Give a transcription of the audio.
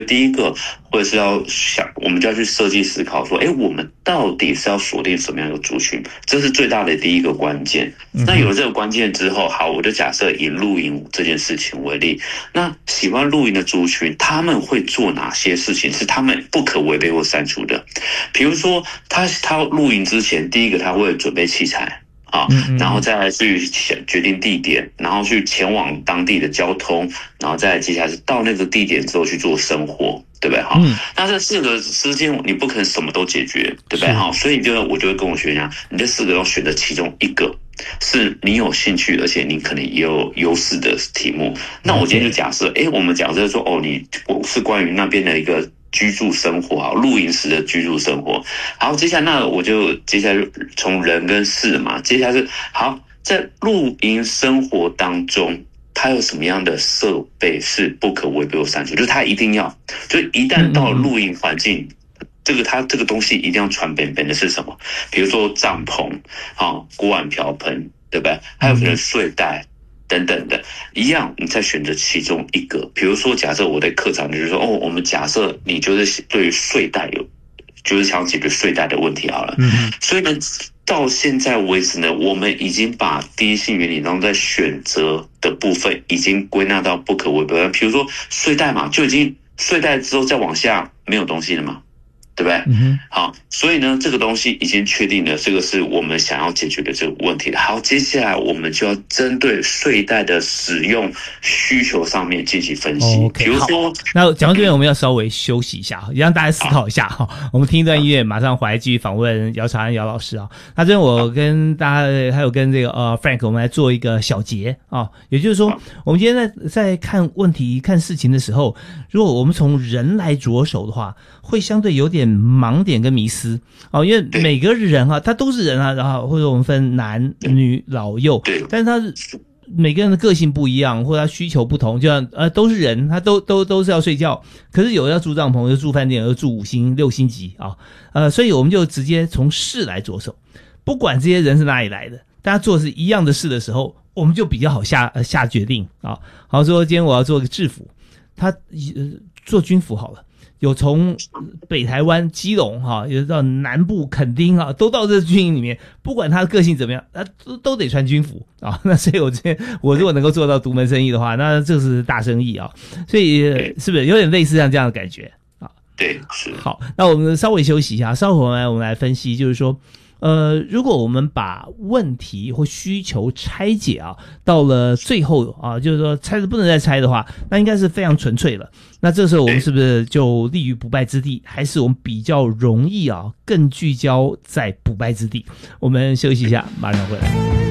第一个，或者是要想，我们就要去设计思考说，我们到底是要锁定什么样的族群？这是最大的第一个关键。那有了这个关键之后，好，我就假设以露营这件事情为例，那喜欢露营的族群，他们会做哪些事情是他们不可违背或删除的？比如说，他露营之前，第一个他会准备器材。然后再来去决定地点，然后去前往当地的交通，然后再接下来是到那个地点之后去做生活，对不对？那这4个之间你不可能什么都解决，对不对？所以我就会跟我学生讲，你这4个要选择其中一个是你有兴趣，而且你可能也有优势的题目。那我今天就假设，我们假设说，我是关于那边的一个居住生活，露营时的居住生活。好，接下来我就从人跟事嘛，接下来是好，在露营生活当中，它有什么样的设备是不可违背或删除？就是它一定要，就一旦到露营环境，它这个东西一定要传本的是什么？比如说帐篷，锅碗瓢盆，对不对？还有可能睡袋。等等的一样，你再选择其中一个。比如说，假设我在课堂就是说，我们假设你就是对于睡袋就是想解决睡袋的问题好了。所以呢，到现在为止呢，我们已经把第一性原理当中在选择的部分已经归纳到不可违背。比如说睡袋嘛，就已经睡袋之后再往下没有东西了嘛。对不对？好，所以呢，这个东西已经确定了，这个是我们想要解决的这个问题。好，接下来我们就要针对睡袋的使用需求上面进行分析。比如说， 那讲到这边，我们要稍微休息一下，也让大家思考一下哈。我们听一段音乐，马上回来继续访问姚长安姚老师啊。那这边我跟大家还有跟这个Frank， 我们来做一个小结啊，也就是说，我们今天在看问题、看事情的时候，如果我们从人来着手的话，会相对有点盲点跟迷思因为每个人他都是人然后或者我们分男女老幼，但是他每个人的个性不一样，或者他需求不同，就像都是人，他都是要睡觉，可是有要住帐篷，有住饭店，有住5星6星级所以我们就直接从事来着手，不管这些人是哪里来的，大家做的是一样的事的时候，我们就比较好下决定好，说今天我要做个制服，他做军服好了。有从北台湾基隆有到南部垦丁都到这个军营里面，不管他的个性怎么样，他都得穿军服那所以我如果能够做到独门生意的话，那这是大生意所以是不是有点类似像这样的感觉对，是。 好，那我们稍微休息一下，稍后我们来分析，就是说如果我们把问题或需求拆解到了最后就是说拆的不能再拆的话，那应该是非常纯粹了。那这时候我们是不是就立于不败之地，还是我们比较容易更聚焦在不败之地？我们休息一下，马上回来。